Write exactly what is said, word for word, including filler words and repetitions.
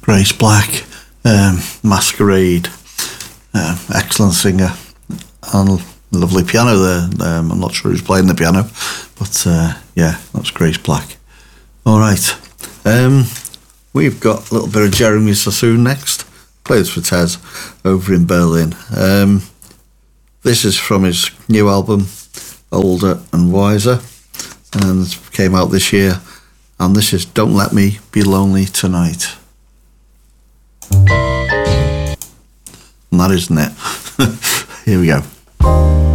Grace Black, um, Masquerade, uh, excellent singer, and lovely piano there. Um, I'm not sure who's playing the piano, but uh, yeah, that's Grace Black. All right, um, we've got a little bit of Jeremy Sassoon next. Plays for Tez over in Berlin. Um, this is from his new album, Older and Wiser, and it came out this year. And this is Don't Let Me Be Lonely Tonight. And that isn't it. Here we go.